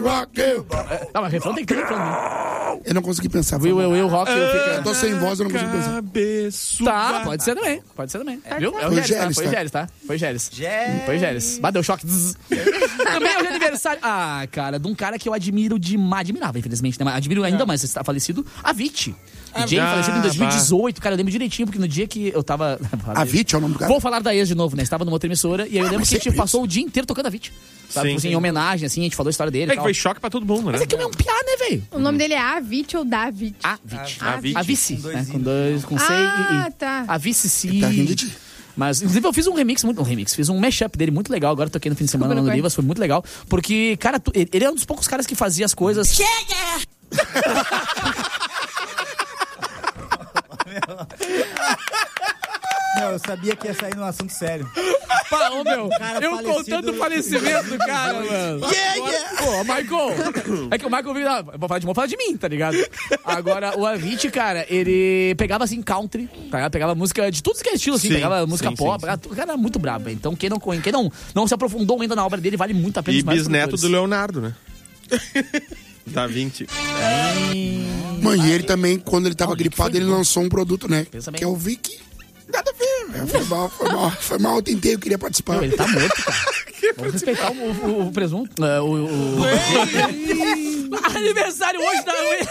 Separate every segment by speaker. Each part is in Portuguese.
Speaker 1: rock you.
Speaker 2: Não, mas refrão tem que ter refrão, né?
Speaker 1: Eu não consegui pensar.
Speaker 2: Will rock you.
Speaker 1: Eu tô sem voz, eu não consigo pensar.
Speaker 3: Cabeçuda.
Speaker 2: Tá, pode ser também. Viu? É o
Speaker 1: Foi
Speaker 2: Gélis,
Speaker 1: Gélis,
Speaker 2: tá? Foi Gélis, tá? Foi Gélis.
Speaker 4: Gélis.
Speaker 2: Foi Gélis. Bateu choque. Também hoje é aniversário. Ah, cara, de um cara que eu admiro demais. Admirava, infelizmente, né? Mas admiro ainda mais, está falecido. Avicii. DJ falecido em 2018. Cara, eu lembro direitinho, porque no dia que eu tava...
Speaker 1: Avicii é o nome do cara?
Speaker 2: Vou falar da ex de novo, né? Estava numa outra emissora. E aí eu lembro que a gente passou o dia inteiro tocando Avicii. Sabe?
Speaker 3: Sim,
Speaker 2: Assim,
Speaker 3: sim.
Speaker 2: em homenagem, assim, a gente falou a história dele e
Speaker 3: É que
Speaker 2: tal.
Speaker 3: foi choque pra todo mundo, né?
Speaker 2: Mas é que é um piá, né, velho?
Speaker 5: O nome dele é Avicii ou David?
Speaker 2: Avicii.
Speaker 3: Avicii.
Speaker 2: Avicii, com C e I.
Speaker 5: Tá.
Speaker 2: Avicii.
Speaker 1: Tá rindo de ti.
Speaker 2: Mas, inclusive, eu fiz fiz um mashup dele muito legal. Agora eu toquei no fim de semana lá no Livas, foi muito legal. Porque, cara, ele é um dos poucos caras que fazia as coisas.
Speaker 4: Não, eu sabia que ia sair num assunto sério.
Speaker 2: Pá, ô meu,
Speaker 4: Cara
Speaker 2: eu
Speaker 4: falecido.
Speaker 2: contando o falecimento do cara, mano. Pô, Michael. É que o Michael veio. Vamos falar de mim, tá ligado? Agora, o Avicii, cara, ele pegava assim country, tá ligado? Pegava música de tudo que é estilo, assim,
Speaker 3: Sim,
Speaker 2: pegava música
Speaker 3: sim,
Speaker 2: pop.
Speaker 3: sim,
Speaker 2: Pegava, o cara era muito brabo, velho. Então, quem não se aprofundou ainda na obra dele, vale muito a pena.
Speaker 3: E
Speaker 2: os mais
Speaker 3: bisneto
Speaker 2: produtores.
Speaker 3: do Leonardo, né? Da 20.
Speaker 1: Mano, e ele também, quando ele tava gripado, ele lançou um produto, né?
Speaker 2: Pensa bem.
Speaker 1: Que é o Vic. Nada a ver. Foi mal, eu tentei, eu queria participar.
Speaker 2: Meu, ele tá morto, cara. Vamos respeitar o presunto. Aniversário hoje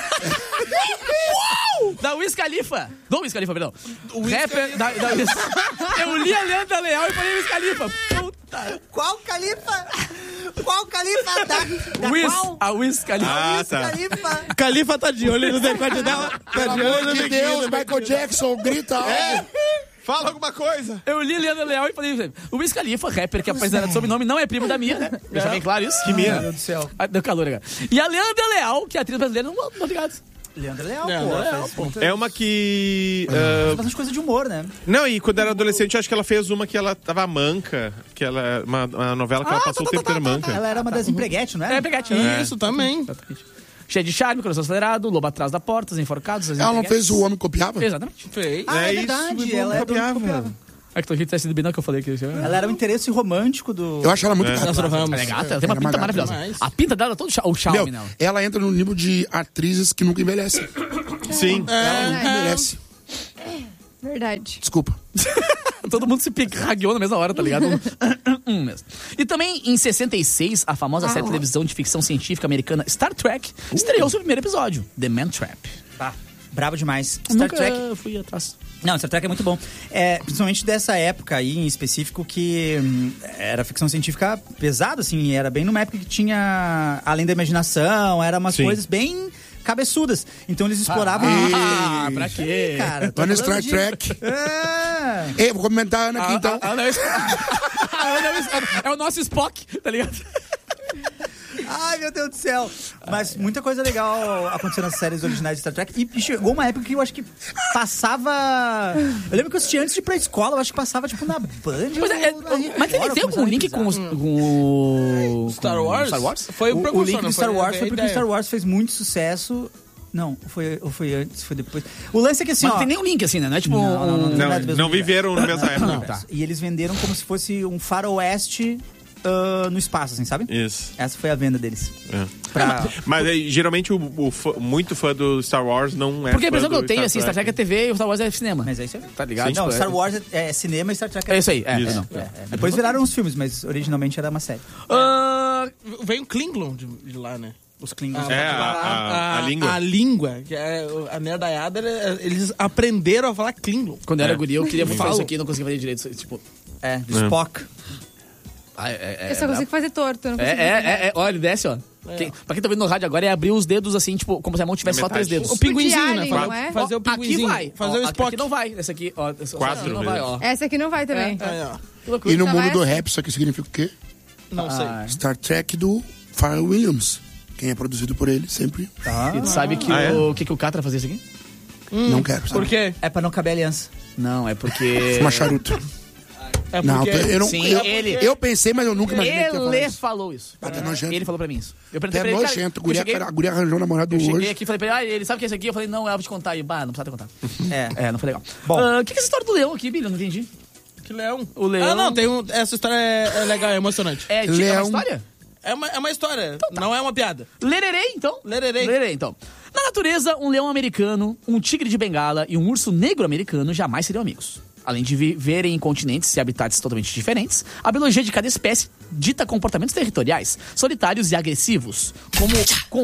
Speaker 2: da Wiz Khalifa. Do Wiz Khalifa, perdão. Rapper da Wiz. Eu li a Leandra Leal e falei Wiz Khalifa. Puta.
Speaker 4: Qual Califa? Qual Califa? Da
Speaker 2: Wiz,
Speaker 4: qual?
Speaker 2: a Wiz Khalifa.
Speaker 3: Ah, tá.
Speaker 4: Califa.
Speaker 6: Califa tá de olho no decote dela. Tá de olho no
Speaker 1: Meu Deus, Michael Jackson, grita algo.
Speaker 3: Fala alguma coisa.
Speaker 2: Eu li Leandra Leal e falei, o Wiz Khalifa, rapper que apesar de sobrenome não é primo da Mia, né? Deixa bem claro isso. Que
Speaker 4: Meu Deus do céu.
Speaker 2: Deu calor, cara. E a Leandra Leal, que é atriz brasileira, não ligado.
Speaker 4: Leandro Leal,
Speaker 3: É uma que...
Speaker 4: Faz bastante coisa de humor, né?
Speaker 3: Não, e quando era adolescente, eu acho que ela fez uma que ela tava manca. Que ela... Uma novela que ela passou o tempo inteiro manca.
Speaker 4: Ela era uma das empreguetes, não é?
Speaker 2: É, pegatinho.
Speaker 6: Isso também.
Speaker 2: Cheio de charme, coração acelerado, lobo atrás da porta, os enforcados. As
Speaker 1: Ela não
Speaker 2: empreguetes.
Speaker 1: fez o Homem Copiava?
Speaker 2: Exatamente.
Speaker 6: Fez.
Speaker 4: Ah, é
Speaker 3: isso,
Speaker 4: verdade.
Speaker 3: o
Speaker 4: Ela é do
Speaker 3: copiava.
Speaker 4: copiava.
Speaker 2: É que tô aqui, tá sido bem não que eu falei aqui.
Speaker 4: Ela era o interesse romântico do...
Speaker 1: Eu acho ela muito gata.
Speaker 6: Nós
Speaker 2: Ela
Speaker 6: Ramos.
Speaker 2: é gata, ela tem uma
Speaker 1: Ela é
Speaker 2: pinta
Speaker 1: uma
Speaker 2: maravilhosa.
Speaker 6: demais.
Speaker 2: A pinta dela, todo o charme
Speaker 1: Meu,
Speaker 2: nela.
Speaker 1: ela entra no nível de atrizes que nunca envelhecem.
Speaker 3: Sim.
Speaker 1: Ela nunca envelhece.
Speaker 5: Verdade.
Speaker 1: Desculpa.
Speaker 2: Todo mundo se ragueou na mesma hora, tá ligado? Mesmo. E também, em 66, a famosa série de televisão de ficção científica americana Star Trek estreou seu primeiro episódio, The Man Trap.
Speaker 4: Tá. Brabo demais.
Speaker 2: Nunca
Speaker 4: Star Trek...
Speaker 2: fui atrás.
Speaker 4: Não, Star Trek é muito bom. Principalmente dessa época aí, em específico, que era ficção científica pesada, assim. Era bem numa época que tinha além da imaginação, era umas
Speaker 3: Sim.
Speaker 4: coisas bem cabeçudas. Então eles exploravam...
Speaker 2: Pra quê?
Speaker 4: Cara, tô
Speaker 1: Olha no
Speaker 4: falando
Speaker 1: Star
Speaker 4: de-
Speaker 1: Trek.
Speaker 4: É...
Speaker 1: Ei, vou comentar a Ana aqui então.
Speaker 2: A Ana é o nosso Spock, tá ligado?
Speaker 4: Ai, meu Deus do céu. Mas muita coisa legal aconteceu nas séries originais de Star Trek. E chegou uma época que eu acho que passava... Eu lembro que eu assisti antes de ir pra escola, eu acho que passava, tipo, na Band.
Speaker 2: Pois é, mas tem algum link com o
Speaker 6: Star Wars?
Speaker 2: Star Wars?
Speaker 6: Foi o
Speaker 4: O
Speaker 6: precursor,
Speaker 4: link
Speaker 6: não
Speaker 4: do Star Wars
Speaker 6: a
Speaker 4: foi porque o
Speaker 6: ideia.
Speaker 4: Star Wars fez muito sucesso. Não, foi antes, foi depois. O lance é que assim,
Speaker 2: Mas
Speaker 4: ó...
Speaker 2: não tem nenhum link assim, né? Não é tipo...
Speaker 4: Não,
Speaker 3: Não,
Speaker 4: nada mesmo
Speaker 3: não
Speaker 4: lugar.
Speaker 3: viveram na mesma época.
Speaker 4: Não, tá. E eles venderam como se fosse um faroeste no espaço, assim, sabe?
Speaker 3: Isso.
Speaker 4: Essa foi a venda deles.
Speaker 3: É.
Speaker 4: Pra...
Speaker 3: Mas geralmente muito fã do Star Wars não é
Speaker 2: Porque a
Speaker 3: fã
Speaker 2: impressão que eu
Speaker 3: do
Speaker 2: tenho, assim, Star Trek é TV e o Star Wars é cinema.
Speaker 4: Mas é isso aí.
Speaker 2: Tá ligado?
Speaker 4: Não,
Speaker 2: Tipo,
Speaker 4: Star Wars é cinema e Star Trek
Speaker 2: É isso aí,
Speaker 3: Isso.
Speaker 2: não.
Speaker 4: Depois viraram uns filmes, mas originalmente era uma série.
Speaker 6: Veio um Klingon de lá, né?
Speaker 4: Os Klingons.
Speaker 3: a língua.
Speaker 6: A língua, que é a nerdaiada, eles aprenderam a falar Klingon.
Speaker 2: Quando eu era guri, eu queria muito fazer
Speaker 6: Falo.
Speaker 2: isso aqui e não conseguia fazer direito. Tipo...
Speaker 4: Do Spock.
Speaker 5: Eu só consigo fazer torto, eu não consigo.
Speaker 2: Olha, ele desce, ó. Pra quem tá vendo no rádio agora, é abrir os dedos assim, tipo, como se a mão tivesse só
Speaker 3: Metade.
Speaker 2: 3 dedos.
Speaker 6: O pinguinzinho,
Speaker 5: de
Speaker 6: né?
Speaker 5: Alien, não é?
Speaker 6: Fazer o
Speaker 2: Aqui
Speaker 6: pinguinzinho.
Speaker 2: vai.
Speaker 6: Fazer
Speaker 2: Ó,
Speaker 6: o Spock.
Speaker 2: Aqui não vai. Esse aqui, ó.
Speaker 3: Quatro
Speaker 2: não vai, ó.
Speaker 5: Essa aqui não vai também.
Speaker 6: Aí, ó.
Speaker 2: Que loucura.
Speaker 1: E no
Speaker 5: Não
Speaker 1: mundo
Speaker 5: vai
Speaker 1: do
Speaker 5: assim.
Speaker 1: rap, isso aqui significa o quê?
Speaker 6: Não sei.
Speaker 1: Star Trek do Pharrell Williams. Quem é produzido por ele, sempre.
Speaker 2: E tu sabe que o que o Catra fazia isso aqui?
Speaker 1: Não quero, sabe?
Speaker 6: Por quê?
Speaker 4: É pra não caber aliança.
Speaker 2: Não, é porque...
Speaker 1: Fuma charuto.
Speaker 6: É
Speaker 1: Não,
Speaker 6: porque...
Speaker 1: eu não.
Speaker 2: Sim,
Speaker 1: Eu pensei, mas eu nunca imaginei que ia falar
Speaker 2: Ele
Speaker 1: isso.
Speaker 2: falou isso.
Speaker 1: Até nojento.
Speaker 2: Ele falou pra mim isso. Eu
Speaker 1: Até
Speaker 2: perguntei pra ele, cara,
Speaker 1: nojento.
Speaker 2: eu
Speaker 1: A guria arranjou um namorado
Speaker 2: Eu cheguei
Speaker 1: hoje.
Speaker 2: aqui e falei pra ele, ele sabe o que é isso aqui? Eu falei, não, eu vou te contar. E, não precisa ter contado.
Speaker 4: É.
Speaker 2: Não foi legal.
Speaker 4: Bom.
Speaker 2: O que é essa história do leão aqui, Billy? Eu não entendi.
Speaker 6: Que leão.
Speaker 2: O leão...
Speaker 6: Ah, não, essa história é legal, é emocionante.
Speaker 2: É uma
Speaker 1: Leão.
Speaker 2: história?
Speaker 6: É uma história, não é uma piada.
Speaker 2: Lererei, então?
Speaker 6: Lererei.
Speaker 2: Então. Na natureza, um leão americano, um tigre de bengala e um urso negro americano jamais seriam amigos. Além de viverem em continentes e habitats totalmente diferentes, a biologia de cada espécie dita comportamentos territoriais, solitários e agressivos, como...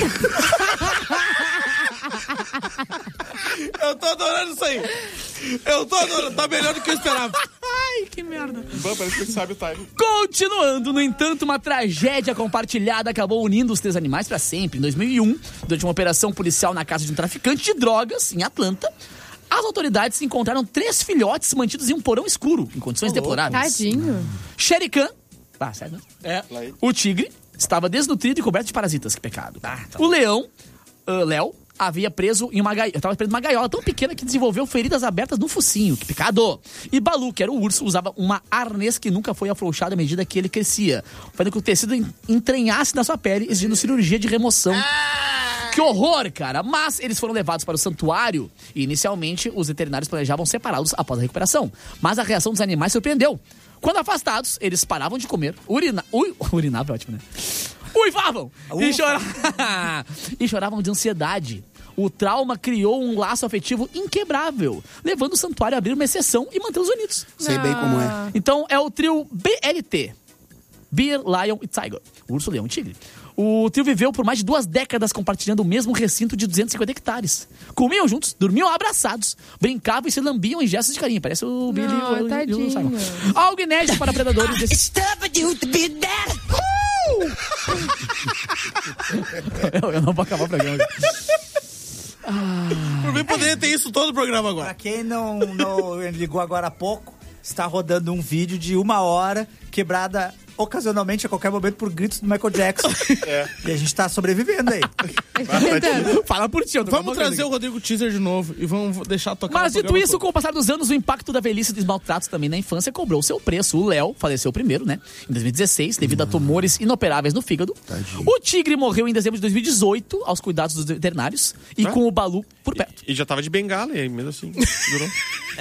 Speaker 6: Eu tô adorando isso aí. Tá melhor do que eu esperava.
Speaker 2: Ai, que merda.
Speaker 3: Parece que ele sabe o time.
Speaker 2: Continuando, no entanto, uma tragédia compartilhada acabou unindo os 3 animais para sempre. Em 2001, durante uma operação policial na casa de um traficante de drogas, em Atlanta, as autoridades encontraram 3 filhotes mantidos em um porão escuro, em condições deploráveis.
Speaker 5: Tadinho.
Speaker 2: Shere Khan, sério? O tigre estava desnutrido e coberto de parasitas, que pecado. O leão, Léo, havia preso em uma gaiola tão pequena que desenvolveu feridas abertas no focinho, que pecado. E Balu, que era o urso, usava uma arnês que nunca foi afrouxado à medida que ele crescia, fazendo com que o tecido entranhasse na sua pele, exigindo cirurgia de remoção. Que horror, cara! Mas eles foram levados para o santuário e, inicialmente, os veterinários planejavam separá-los após a recuperação. Mas a reação dos animais surpreendeu. Quando afastados, eles paravam de comer, urinava é ótimo, né? Uivavam! E choravam de ansiedade. O trauma criou um laço afetivo inquebrável, levando o santuário a abrir uma exceção e mantê-los unidos.
Speaker 1: Sei bem como é.
Speaker 2: Então é o trio BLT. Bear, Lion e Tiger. Urso, Leão e Tigre. O trio viveu por mais de 2 décadas compartilhando o mesmo recinto de 250 hectares. Comiam juntos, dormiam abraçados, brincavam e se lambiam em gestos de carinho. Parece o Billy e o Simon. Algo inédito para predadores desse... Eu não vou acabar o programa.
Speaker 6: Por mim, poderia ter isso todo o programa agora.
Speaker 4: Pra quem não ligou agora há pouco, está rodando um vídeo de 1 hora, quebrada ocasionalmente, a qualquer momento, por gritos do Michael Jackson. E a gente tá sobrevivendo aí.
Speaker 2: Fala por ti.
Speaker 6: Vamos trazer o Rodrigo Teaser de novo e vamos deixar tocar.
Speaker 2: Mas dito isso, todo. Com o passar dos anos, o impacto da velhice e dos maltratos também na infância cobrou seu preço. O Léo faleceu primeiro, né? Em 2016, devido a tumores inoperáveis no fígado. Tadinho. O Tigre morreu em dezembro de 2018, aos cuidados dos veterinários, e com o Balu por perto.
Speaker 3: E já tava de bengala, e aí mesmo assim, durou.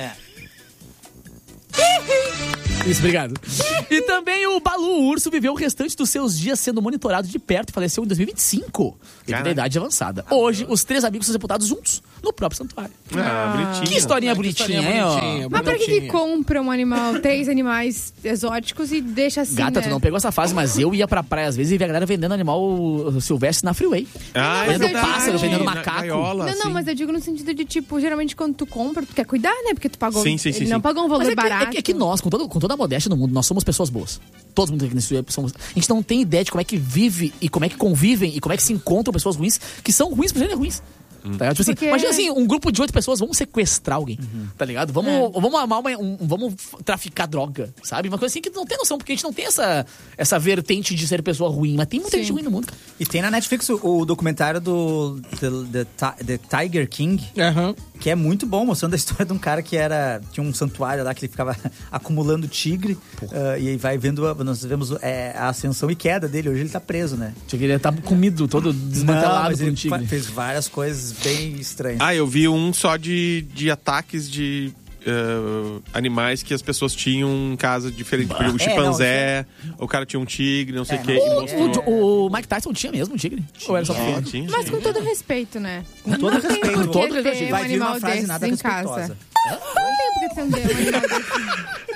Speaker 2: Isso, obrigado. E também o Balu, o urso, viveu o restante dos seus dias sendo monitorado de perto e faleceu em 2025, devido à idade avançada. Hoje, os 3 amigos são sepultados juntos, no próprio santuário.
Speaker 3: Bonitinho.
Speaker 2: Que historinha bonitinha, hein?
Speaker 5: Mas por que compra um animal, 3 animais exóticos e deixa assim,
Speaker 2: Gata, tu não pegou essa fase, mas eu ia pra praia às vezes e via a galera vendendo animal silvestre na freeway. Vendendo pássaro, vendendo macaco.
Speaker 3: Gaiola,
Speaker 5: não, mas eu digo no sentido de, tipo, geralmente quando tu compra, tu quer cuidar, né? Porque tu pagou...
Speaker 3: Sim.
Speaker 5: Não pagou um valor barato.
Speaker 2: É que nós, com toda a modéstia no mundo, nós somos pessoas boas. Todo mundo aqui nesse somos. A gente não tem ideia de como é que vive e como é que convivem e como é que se encontram pessoas ruins que são ruins por serem ruins. Tá tipo assim, imagina assim, um grupo de 8 pessoas, vamos sequestrar alguém, tá ligado? Vamos amar vamos traficar droga, sabe? Uma coisa assim que não tem noção, porque a gente não tem essa vertente de ser pessoa ruim, mas tem muita gente ruim no mundo, cara.
Speaker 4: E tem na Netflix o documentário do The Tiger King, que é muito bom, mostrando a história de um cara que tinha um santuário lá que ele ficava acumulando tigre, e aí vai vendo, nós vemos a ascensão e queda dele. Hoje ele tá preso, né?
Speaker 2: Ele tá comido, todo desmantelado por um tigre.
Speaker 4: Ele fez várias coisas bem estranhas.
Speaker 3: Eu vi um só de ataques de animais que as pessoas tinham em casa diferente. Tipo, o chimpanzé, o cara tinha um tigre, não sei o quê.
Speaker 2: O Mike Tyson tinha mesmo um tigre? Ou era só
Speaker 3: tinha.
Speaker 5: Mas com todo respeito, né?
Speaker 4: Com todo respeito.
Speaker 5: Com todo
Speaker 4: respeito.
Speaker 5: Ter
Speaker 4: Vai
Speaker 5: um
Speaker 4: vir uma
Speaker 5: animal
Speaker 4: frase
Speaker 5: desses
Speaker 4: nada
Speaker 5: em
Speaker 4: respeitosa.
Speaker 5: casa. Não tem por que ter um animal desse.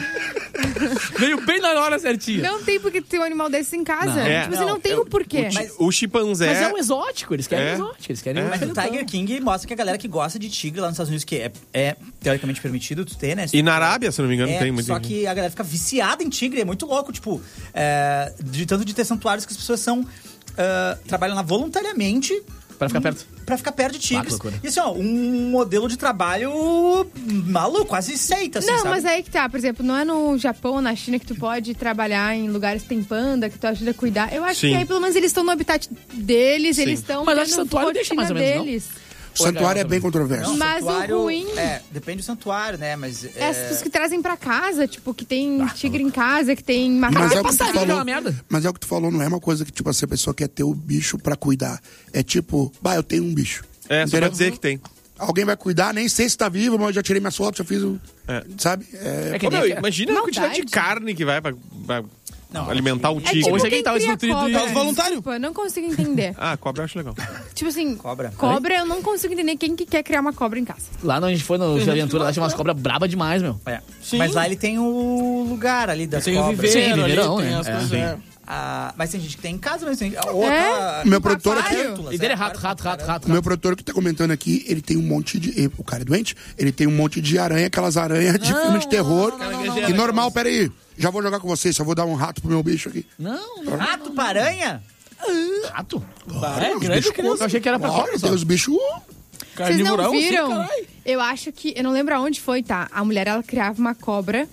Speaker 2: Veio bem na hora certinha.
Speaker 5: Não tem por que ter um animal desse em casa. Você não tem o porquê.
Speaker 3: O chimpanzé...
Speaker 2: Mas é um exótico, eles querem exótico. Eles querem
Speaker 4: Mas o Tiger King mostra que a galera que gosta de tigre lá nos Estados Unidos, que é teoricamente permitido tu ter, né?
Speaker 3: E na Arábia, se não me engano, tem muito.
Speaker 4: Só que a galera fica viciada em tigre, é muito louco, tipo, de tanto de ter santuários que as pessoas trabalham lá voluntariamente
Speaker 2: pra ficar perto.
Speaker 4: Pra ficar perto de tigres. E assim, um modelo de trabalho maluco, quase seita, assim,
Speaker 5: não,
Speaker 4: sabe?
Speaker 5: mas aí que tá, por exemplo, não é no Japão ou na China que tu pode trabalhar em lugares que tem panda, que tu ajuda a cuidar. Eu acho que aí pelo menos eles estão no habitat deles, eles estão...
Speaker 2: Mas acho que o santuário deixa mais ou menos,
Speaker 5: deles.
Speaker 1: O santuário é bem controverso.
Speaker 4: Não,
Speaker 5: mas o ruim...
Speaker 4: depende do santuário, né? Mas...
Speaker 5: As pessoas que trazem pra casa, tipo, que tem tigre em casa, que tem macaco.
Speaker 1: Mas é o que tu
Speaker 2: passarinho,
Speaker 1: falou,
Speaker 2: é uma merda.
Speaker 1: Mas é o que tu falou, não é uma coisa que, tipo, assim, a pessoa quer ter o bicho pra cuidar. É tipo, eu tenho um bicho.
Speaker 3: Só pra dizer que tem.
Speaker 1: Alguém vai cuidar, nem sei se tá vivo, mas eu já tirei minhas fotos, já fiz o... Sabe?
Speaker 3: Imagina a quantidade de carne que vai pra alimentar um tigre.
Speaker 2: Hoje
Speaker 5: Tipo,
Speaker 2: aqui
Speaker 5: quem
Speaker 2: tava
Speaker 5: cria
Speaker 2: nutrido
Speaker 5: cobra?
Speaker 2: e
Speaker 6: voluntário.
Speaker 5: Desculpa, eu não consigo entender.
Speaker 3: Ah, cobra eu acho legal.
Speaker 5: Tipo assim,
Speaker 4: Cobra.
Speaker 5: eu não consigo entender quem que quer criar uma cobra em casa.
Speaker 2: lá onde a gente foi no Rio Aventura, lá tinha umas cobras brabas demais, meu.
Speaker 4: É.
Speaker 6: Sim.
Speaker 4: Mas lá ele tem o lugar ali das
Speaker 6: Tem o
Speaker 4: cobras.
Speaker 6: viveiro
Speaker 2: Sim,
Speaker 6: ali,
Speaker 2: viveirão,
Speaker 6: tem
Speaker 2: né?
Speaker 6: as
Speaker 2: É.
Speaker 6: coisas.
Speaker 2: Sim.
Speaker 4: Mas tem gente que tem em casa, mas tem
Speaker 1: Meu produtor aqui-
Speaker 5: Aquário.
Speaker 2: E dele é rato.
Speaker 1: O meu produtor que tá comentando aqui, ele tem um monte de... O cara é doente? Ele tem um monte de aranha, aquelas aranhas de filme de terror. E normal, peraí. Já vou jogar com vocês, só vou dar um rato pro meu bicho aqui.
Speaker 2: Não,
Speaker 4: Rato pra aranha?
Speaker 2: rato.
Speaker 6: É grande criança.
Speaker 2: Eu achei que era pra
Speaker 1: Olha,
Speaker 2: cobra só.
Speaker 1: tem os bichos...
Speaker 5: Vocês não
Speaker 6: Carnivorão, sim,
Speaker 5: viram?
Speaker 6: caralho.
Speaker 5: Eu acho que... Eu não lembro aonde foi, tá? A mulher, ela criava uma cobra.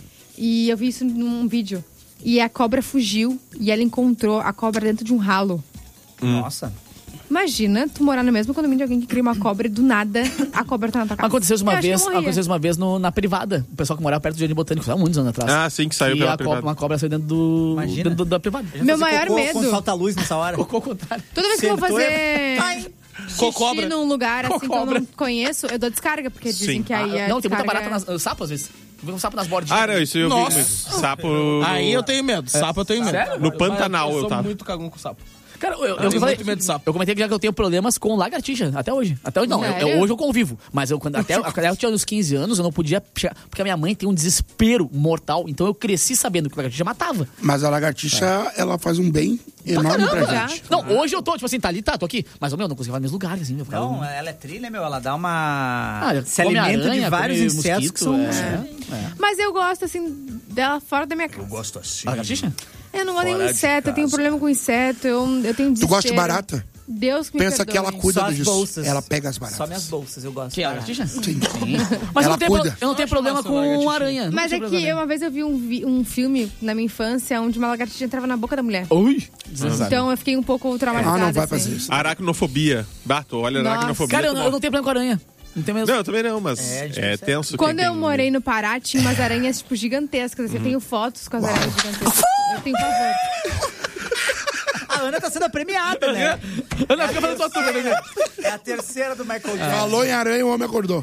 Speaker 5: E eu vi isso num vídeo. E a cobra fugiu. E ela encontrou a cobra dentro de um ralo.
Speaker 4: Nossa.
Speaker 5: Imagina tu morar no mesmo condomínio de alguém que cria uma cobra e do nada a cobra tá na tua casa.
Speaker 2: Aconteceu
Speaker 5: Eu acho que eu morria.
Speaker 2: uma vez na privada. O pessoal que morava perto do Jardim Botânico, há muitos anos atrás.
Speaker 3: Ah, sim, que saiu
Speaker 2: E
Speaker 3: pela privada.
Speaker 2: uma cobra saiu dentro
Speaker 4: Imagina.
Speaker 2: da privada.
Speaker 5: Meu maior
Speaker 4: Quando
Speaker 5: medo.
Speaker 4: falta luz nessa hora.
Speaker 2: Cocô ao contrário.
Speaker 5: Toda vez que eu vou
Speaker 4: Sentou,
Speaker 5: fazer
Speaker 6: Cocobra.
Speaker 5: xixi num lugar assim que eu
Speaker 2: Cocobra.
Speaker 5: não conheço, eu dou descarga, porque dizem
Speaker 3: Sim.
Speaker 5: que aí a
Speaker 2: Não, tem muita
Speaker 5: descarga-
Speaker 2: barata sapo às vezes. Vê um sapo nas bordinhas.
Speaker 3: Ah, não, isso eu
Speaker 6: Nossa.
Speaker 3: vi. Sapo...
Speaker 6: Aí eu tenho medo. Sapo eu tenho medo.
Speaker 2: Sério?
Speaker 3: No Pantanal
Speaker 6: eu
Speaker 3: eu
Speaker 6: sou
Speaker 3: tava.
Speaker 6: muito cagão com sapo.
Speaker 2: Cara, eu
Speaker 6: tenho
Speaker 2: falei,
Speaker 6: muito medo de sapo.
Speaker 2: eu comentei que já que eu tenho problemas com lagartixa, até hoje. Até hoje não,
Speaker 5: Sério?
Speaker 2: hoje eu convivo. Mas até eu tinha uns 15 anos, eu não podia chegar, porque a minha mãe tem um desespero mortal, então eu cresci sabendo que lagartixa matava.
Speaker 1: Mas a lagartixa, ela faz um bem enorme pra
Speaker 5: já.
Speaker 1: gente.
Speaker 2: Não, hoje eu tô, tipo assim, tá ali, tô aqui. Mas, meu, eu não consigo falar nos lugares, assim. Eu ficava-
Speaker 4: Não, ela é trilha, meu. Ela dá uma...
Speaker 2: come
Speaker 4: se alimenta de
Speaker 2: aranha,
Speaker 4: vários
Speaker 2: come
Speaker 4: insetos que são...
Speaker 2: mosquito,
Speaker 5: Mas eu gosto, assim, dela fora da minha casa.
Speaker 4: Gosto assim.
Speaker 2: Lagartixa?
Speaker 5: Eu não gosto nem de inseto, eu tenho problema com inseto, eu tenho
Speaker 1: Tu
Speaker 5: desespero.
Speaker 1: gosta de barata?
Speaker 5: Deus que me
Speaker 1: Pensa que
Speaker 5: perdoe.
Speaker 1: ela cuida
Speaker 4: Só as
Speaker 1: disso.
Speaker 4: bolsas.
Speaker 1: Ela pega as baratas.
Speaker 4: Só minhas bolsas, eu gosto.
Speaker 2: Que é lagartixa?
Speaker 1: Sim.
Speaker 2: Mas
Speaker 1: Ela
Speaker 2: eu
Speaker 1: cuida.
Speaker 2: não tenho problema
Speaker 6: massa,
Speaker 2: com
Speaker 6: lagartixa.
Speaker 2: aranha.
Speaker 5: Mas é que uma vez eu vi um filme na minha infância onde uma lagartixa entrava na boca da mulher.
Speaker 2: Ui!
Speaker 5: Então eu fiquei um pouco traumatizada.
Speaker 1: Ah, não vai
Speaker 5: assim.
Speaker 1: fazer isso.
Speaker 3: Aracnofobia. Bato, olha a
Speaker 5: Nossa.
Speaker 3: aracnofobia.
Speaker 2: Cara,
Speaker 3: tu
Speaker 2: eu
Speaker 3: morre.
Speaker 2: não tenho problema com aranha. Não tem mesmo.
Speaker 3: Não, eu também não, mas é tenso.
Speaker 5: Quando
Speaker 3: quem
Speaker 5: eu
Speaker 3: tem-
Speaker 5: morei no Pará, tinha umas aranhas, tipo, gigantescas. Assim, eu tenho fotos com as aranhas gigantescas. Eu tenho pavor.
Speaker 4: A Ana tá sendo premiada, né?
Speaker 2: Ana, fica fazendo tua turma, né?
Speaker 4: É a terceira do Michael Jackson.
Speaker 1: Falou em aranha, o homem acordou.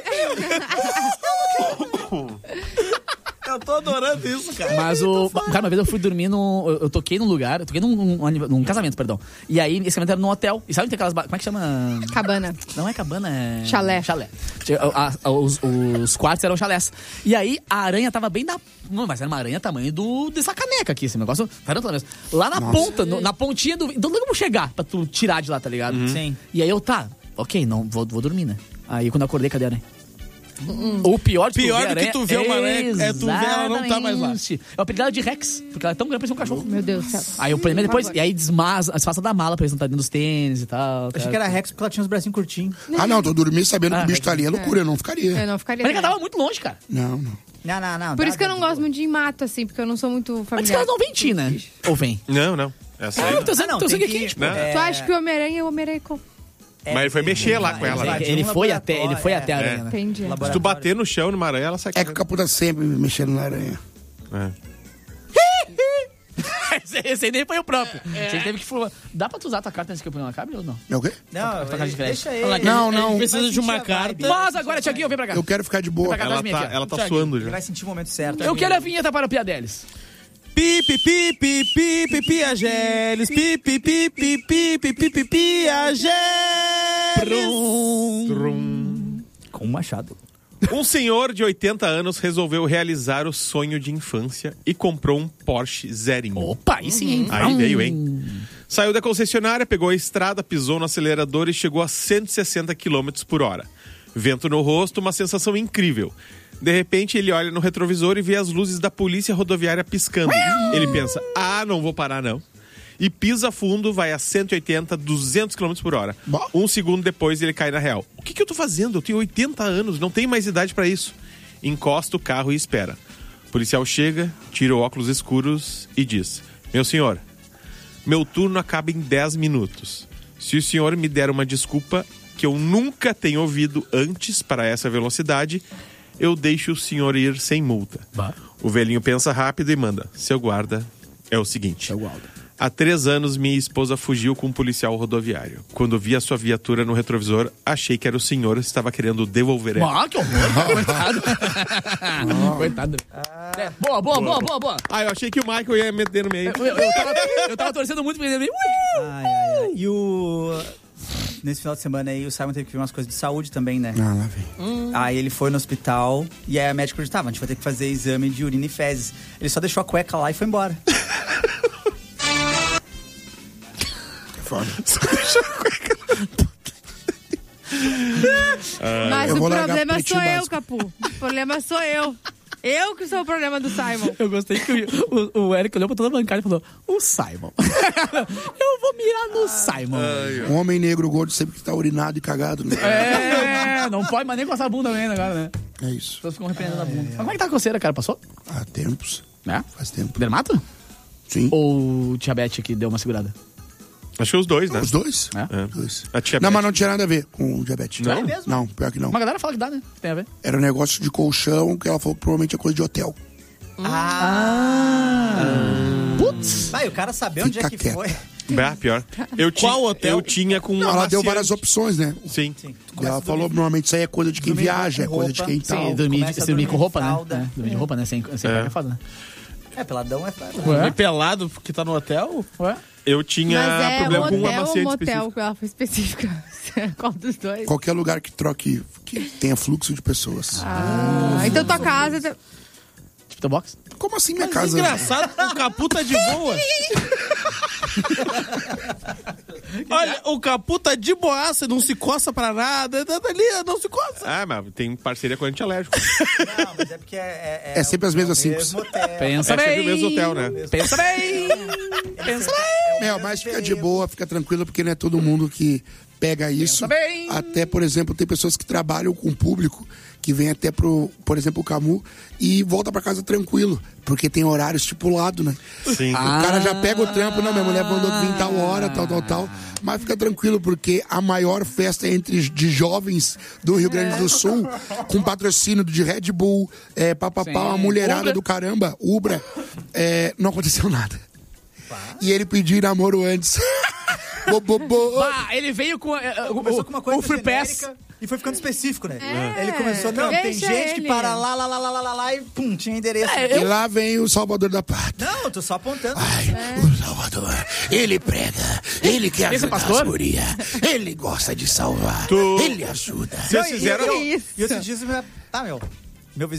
Speaker 6: Eu tô adorando isso, cara.
Speaker 2: Mas cara, uma vez eu fui dormir eu toquei num lugar, eu toquei num casamento, perdão. E aí, esse casamento era num hotel. E sabe que tem aquelas. Como é que chama?
Speaker 5: Cabana.
Speaker 2: Não é cabana, é.
Speaker 5: Chalé.
Speaker 2: Chalé. Os quartos eram chalés. E aí, a aranha tava bem na. Não, mas era uma aranha tamanho dessa caneca aqui, esse negócio. Mesmo. Lá na ponta, na pontinha do. Então não tem como chegar pra tu tirar de lá, tá ligado?
Speaker 4: Sim.
Speaker 2: E aí eu, ok, não, vou dormir, né? Aí quando eu acordei, cadê a aranha? O pior de
Speaker 6: Pior
Speaker 2: tu ver
Speaker 6: do que tu ver uma aranha é tu ver ela não tá mais lá.
Speaker 2: Exatamente. Eu apelidei ela de Rex, porque ela é tão grande, parece um cachorro.
Speaker 5: Meu Deus do céu.
Speaker 2: Aí eu prendei depois,
Speaker 5: Por favor.
Speaker 2: e aí desfaça da mala pra eles não estarem dentro dos tênis e tal.
Speaker 4: Achei que era Rex porque ela tinha os bracinhos curtinhos.
Speaker 1: Ah, não, tô dormindo sabendo que o bicho tá ali. É loucura, eu não ficaria.
Speaker 5: Eu não ficaria.
Speaker 2: Mas ela
Speaker 5: também.
Speaker 2: tava muito longe, cara.
Speaker 1: Não.
Speaker 4: Não.
Speaker 5: Por isso que eu não gosto muito de ir em mato, assim, porque eu não sou muito
Speaker 2: Mas
Speaker 5: familiar.
Speaker 2: que elas não vem em ti, né? Ou vem?
Speaker 3: Não. Essa aí.
Speaker 2: Teu sangue é quente, pô.
Speaker 3: Né?
Speaker 5: Tu acha que o Homem-Aranha é o Homem-Aranha com...
Speaker 3: Mas ele foi mexer lá com ela, né?
Speaker 4: invadiu
Speaker 2: Ele
Speaker 4: um
Speaker 2: foi
Speaker 4: laboratório,
Speaker 2: até a aranha, né?
Speaker 5: Entendi.
Speaker 3: Se tu bater no chão numa aranha, ela sai
Speaker 1: É que o Caputa sempre mexendo na aranha.
Speaker 3: É.
Speaker 2: Esse aí nem foi o próprio. Você teve que falar. Dá pra tu usar tua carta antes que o programa acabe ou não?
Speaker 1: É o quê?
Speaker 4: Não,
Speaker 2: Tocar de
Speaker 4: deixa
Speaker 6: Olha,
Speaker 4: ele.
Speaker 1: Não.
Speaker 6: Ele precisa de uma
Speaker 4: Vai sentir a
Speaker 6: carta.
Speaker 4: vibe.
Speaker 2: Mas agora, Thiaguinho, vem pra cá.
Speaker 1: Eu quero ficar de boa.
Speaker 2: Vai pra cá.
Speaker 3: Ela tá
Speaker 6: Thiaguinho.
Speaker 3: suando
Speaker 4: Ele
Speaker 3: já.
Speaker 4: vai sentir o momento certo.
Speaker 2: Eu quero a vinheta para o Piadelis.
Speaker 6: Piageles. Piageles.
Speaker 4: Com um machado.
Speaker 3: Um senhor de 80 anos resolveu realizar o sonho de infância e comprou um Porsche zerinho.
Speaker 2: Opa, aí sim, hein?
Speaker 3: Aí veio, hein? Saiu da concessionária, pegou a estrada, pisou no acelerador e chegou a 160 km por hora. Vento no rosto, uma sensação incrível. De repente, ele olha no retrovisor e vê as luzes da polícia rodoviária piscando. Ele pensa, não vou parar não. E pisa fundo, vai a 180, 200 km por hora. Um segundo depois, ele cai na real. O que eu tô fazendo? Eu tenho 80 anos, não tenho mais idade pra isso. Encosta o carro e espera. O policial chega, tira o óculos escuros e diz: meu senhor, meu turno acaba em 10 minutos. Se o senhor me der uma desculpa que eu nunca tenho ouvido antes para essa velocidade, eu deixo o senhor ir sem multa. O velhinho pensa rápido e manda: seu guarda, é o seguinte. Há 3 anos, minha esposa fugiu com um policial rodoviário. Quando vi a sua viatura no retrovisor, achei que era o senhor que estava querendo devolver ela.
Speaker 2: Ah, que horror. Coitado. Coitado. Boa.
Speaker 3: Ah, eu achei que o Michael ia meter no meio.
Speaker 2: Eu tava torcendo muito pra ele.
Speaker 4: Ai. E nesse final de semana aí, o Simon teve que ver umas coisas de saúde também, né?
Speaker 1: Ah, lá vem.
Speaker 4: Aí ele foi no hospital e aí a médica disse, a gente vai ter que fazer exame de urina e fezes. Ele só deixou a cueca lá e foi embora.
Speaker 1: Foda.
Speaker 5: Mas
Speaker 1: Eu
Speaker 5: o
Speaker 1: vou largar
Speaker 5: problema
Speaker 1: pretinho
Speaker 5: sou eu,
Speaker 1: básico.
Speaker 5: Capu. O problema sou eu. Eu que sou o problema do Simon.
Speaker 2: Eu gostei que o Eric olhou pra toda a bancada e falou: o Simon. Eu vou mirar no Simon.
Speaker 1: Um homem negro gordo sempre que tá urinado e cagado. Né?
Speaker 2: Não pode mais nem coçar a bunda ainda agora, né?
Speaker 1: É isso.
Speaker 2: As pessoas ficam arrependendo da bunda. Mas como é que tá a coceira, cara? Passou?
Speaker 1: Há tempos.
Speaker 2: É?
Speaker 1: Faz tempo.
Speaker 2: Dermato?
Speaker 1: Sim.
Speaker 2: Ou diabetes que deu uma segurada?
Speaker 3: Acho que os dois, né?
Speaker 1: Os dois?
Speaker 2: É?
Speaker 1: Os dois.
Speaker 3: A tia
Speaker 1: Não,
Speaker 3: Beth.
Speaker 1: mas não tinha nada a ver com o diabetes.
Speaker 3: Não?
Speaker 4: É mesmo?
Speaker 1: Não, pior que não.
Speaker 2: Uma galera fala que dá, né? Tem a ver.
Speaker 1: Era um negócio de colchão que ela falou que provavelmente é coisa de hotel.
Speaker 2: Putz!
Speaker 4: Vai, o cara saber onde
Speaker 1: Fica
Speaker 4: é que
Speaker 1: quieto.
Speaker 4: foi.
Speaker 3: Pior.
Speaker 6: Qual hotel?
Speaker 3: Eu tinha com uma
Speaker 1: Ela deu
Speaker 3: maciante.
Speaker 1: várias opções, né?
Speaker 3: Sim.
Speaker 1: E ela falou, normalmente isso aí é coisa de quem
Speaker 4: Dormir
Speaker 1: viaja, é
Speaker 4: com
Speaker 1: coisa de
Speaker 4: roupa.
Speaker 1: quem tal.
Speaker 2: Sim, dormir
Speaker 4: começa a
Speaker 2: com
Speaker 4: dormir
Speaker 2: roupa,
Speaker 4: de
Speaker 2: né?
Speaker 4: fralda.
Speaker 2: É, dormir de roupa, né? Sem cueca é foda, né?
Speaker 4: Peladão é foda.
Speaker 6: Dormir pelado porque tá no hotel?
Speaker 2: Ué?
Speaker 3: Eu tinha
Speaker 5: Mas é um
Speaker 3: problema com uma
Speaker 5: hotel ou
Speaker 3: maciante
Speaker 5: motel
Speaker 3: específica.
Speaker 5: que ela foi específica? Qual dos dois?
Speaker 1: Qualquer lugar que troque, que tenha fluxo de pessoas.
Speaker 5: Então tua casa...
Speaker 2: Tipo teu box?
Speaker 1: Como assim minha
Speaker 6: Mas
Speaker 1: casa?
Speaker 6: engraçado, o Capu tá de boa. Olha, o Capu tá de boaça, não se coça pra nada. Tá ali, não se coça.
Speaker 3: Ah, mas tem parceria com antialérgico.
Speaker 4: Não, mas é porque
Speaker 1: É sempre as mesmas cinco.
Speaker 4: mesmo hotel.
Speaker 2: Pensa
Speaker 3: É sempre
Speaker 2: bem.
Speaker 3: o mesmo hotel, né?
Speaker 2: Pensa bem. Pensa bem.
Speaker 1: Meu, mas fica de boa, fica tranquilo, porque não é todo mundo que pega isso.
Speaker 2: bem.
Speaker 1: Até, por exemplo, tem pessoas que trabalham com o público, que vem até por exemplo, o Camu, e volta pra casa tranquilo, porque tem horário estipulado, né?
Speaker 3: Sim.
Speaker 1: O cara já pega o trampo, não, minha mulher mandou vir tal hora, tal. Mas fica tranquilo, porque a maior festa de jovens do Rio Grande do Sul, com patrocínio de Red Bull, uma mulherada
Speaker 2: Ubra.
Speaker 1: do caramba, Ubra, não aconteceu nada. E ele pediu namoro antes.
Speaker 2: Bah, ele veio com
Speaker 4: Começou com uma coisa
Speaker 2: o Free Pass.
Speaker 4: genérica e foi ficando específico, né? Ele começou, não,
Speaker 5: Deixa
Speaker 4: tem gente que
Speaker 5: ele.
Speaker 4: para lá e pum, tinha endereço.
Speaker 1: E lá vem o Salvador da Pátria.
Speaker 4: Não, eu tô só apontando.
Speaker 1: Ai, o Salvador, ele prega, ele quer
Speaker 2: Esse é
Speaker 1: ajudar
Speaker 2: pastor?
Speaker 1: as gurias, ele gosta de salvar, ele ajuda.
Speaker 3: Vocês fizeram...
Speaker 5: Que isso?
Speaker 4: E outros dias,